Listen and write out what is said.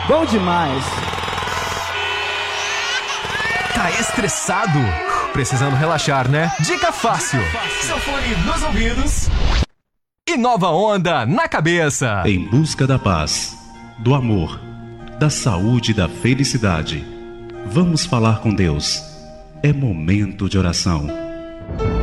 Bom demais. Tá estressado? Precisando relaxar, né? Dica fácil. Seu fone nos ouvidos e nova onda na cabeça. Em busca da paz, do amor, da saúde e da felicidade. Vamos falar com Deus. É momento de oração.